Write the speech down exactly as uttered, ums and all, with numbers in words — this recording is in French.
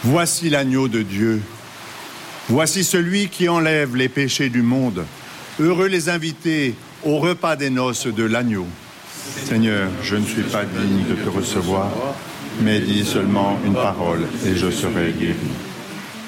Voici l'agneau de Dieu. Voici celui qui enlève les péchés du monde. Heureux les invités au repas des noces de l'agneau. Seigneur, je ne suis pas digne de te recevoir, mais dis seulement une parole et je serai guéri.